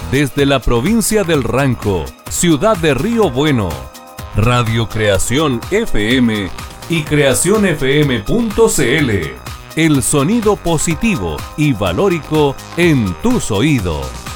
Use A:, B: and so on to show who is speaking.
A: desde la provincia del Ranco, ciudad de Río Bueno. Radio Creación FM y creacionfm.cl. El sonido positivo y valórico en tus oídos.